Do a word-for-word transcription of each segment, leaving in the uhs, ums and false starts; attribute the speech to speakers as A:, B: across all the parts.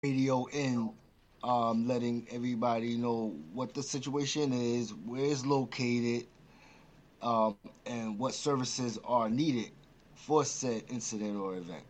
A: radio in, um, letting everybody know what the situation is, where it's located, um, and what services are needed for said incident or event.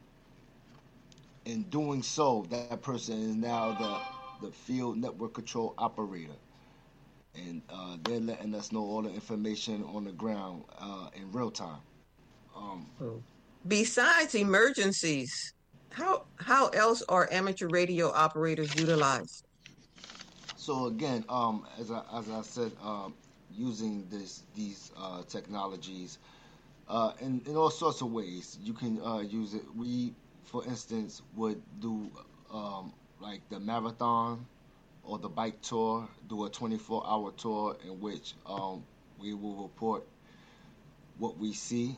A: In doing so, that person is now the the field network control operator, and uh, they're letting us know all the information on the ground uh, in real time. Um,
B: Oh. Besides emergencies, how how else are amateur radio operators utilized?
A: so again, um, as I as I said, um, using this these uh, technologies uh, in in all sorts of ways, you can uh, use it. We, for instance, would do um, like the marathon or the bike tour, do a twenty-four hour tour in which um, we will report what we see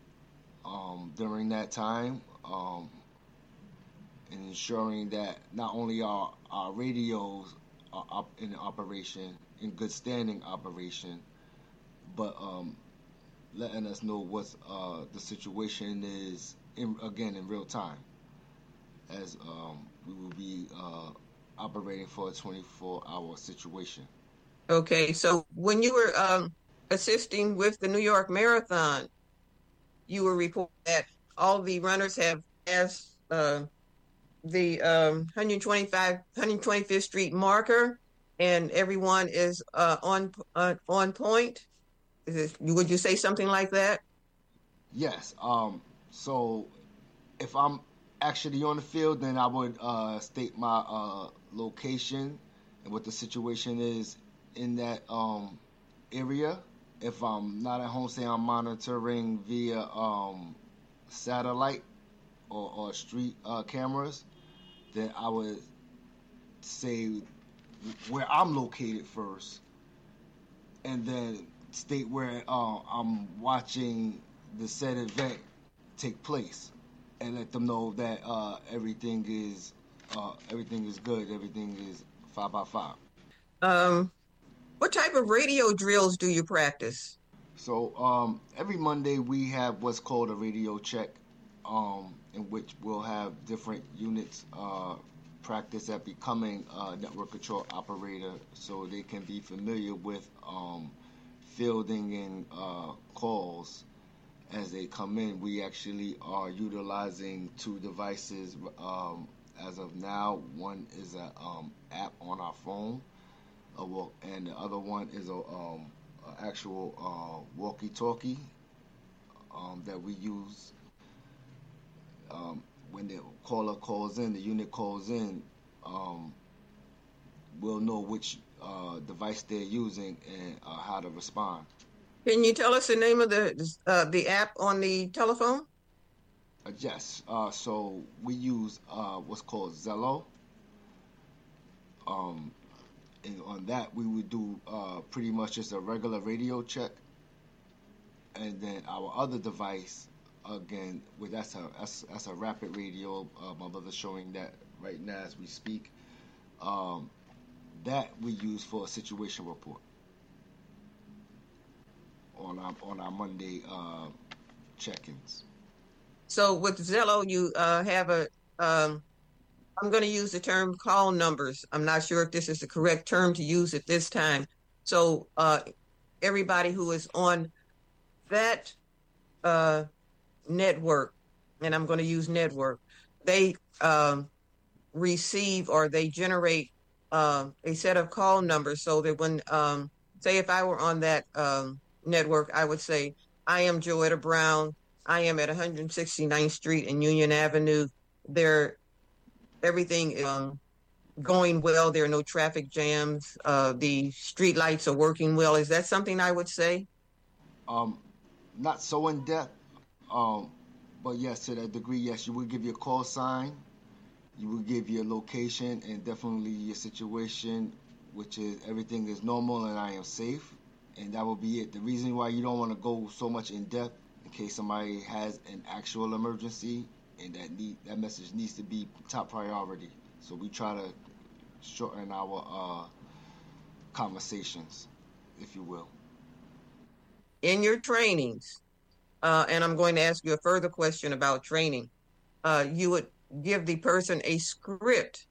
A: um, during that time, um, and ensuring that not only are our radios are up in operation, in good standing operation, but um, letting us know what uh, the situation is in, again in real time, as um, we will be uh, operating for a twenty-four hour situation.
B: Okay, so when you were um, assisting with the New York Marathon, you were reporting that all the runners have passed uh, the um, one twenty-five, one twenty-fifth Street marker, and everyone is uh, on uh, on point. Is it, would you say something like that?
A: Yes. Um, so if I'm actually on the field, then I would uh, state my uh, location and what the situation is in that um, area. If I'm not at home, say I'm monitoring via um, satellite or, or street uh, cameras, then I would say where I'm located first, and then state where uh, I'm watching the said event take place, and let them know that uh, everything is uh, everything is good, everything is five by five.
B: Um, what type of radio drills do you practice?
A: So um, every Monday we have what's called a radio check, um, in which we'll have different units uh, practice at becoming a network control operator, so they can be familiar with um, fielding and uh, calls as they come in. We actually are utilizing two devices um, as of now. One is an um, app on our phone, uh, well, and the other one is a, um, a actual uh, walkie-talkie um, that we use um, when the caller calls in, the unit calls in. Um, we'll know which uh, device they're using and uh, how to respond.
B: Can you tell us the name of the uh, the app on the telephone?
A: Uh, yes. Uh, so we use uh, what's called Zello. Um, and on that, we would do uh, pretty much just a regular radio check, and then our other device, again, with that's a that's, that's a rapid radio. Uh, my brother's showing that right now as we speak. Um, that we use for a situation report on our on our Monday uh, check-ins.
B: So with Zello, you uh, have a um, I'm going to use the term call numbers. I'm not sure if this is the correct term to use at this time. So uh, everybody who is on that uh, network, and I'm going to use network, they um, receive or they generate uh, a set of call numbers so that when, um, say, if I were on that um, network, I would say, I am Joetta Brown. I am at one sixty-ninth Street and Union Avenue. There, everything is um, going well. There are no traffic jams. Uh, the street lights are working well. Is that something I would say?
A: Um, Not so in depth, um, but yes, to that degree, yes, you would give your call sign, you would give your location, and definitely your situation, which is everything is normal and I am safe, and that will be it. The reason why you don't want to go so much in depth, in case somebody has an actual emergency, and that need that message needs to be top priority. So we try to shorten our uh, conversations, if you will.
B: In your trainings, uh, and I'm going to ask you a further question about training. Uh, you would give the person a script